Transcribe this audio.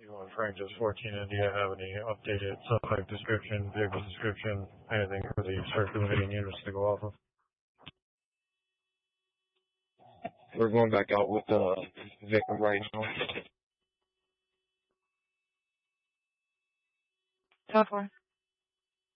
Eagle and Frank just 14, and do you have any updated subtype description, vehicle description, anything for the circulating units to go off of? We're going back out with the victim right now. 12-4.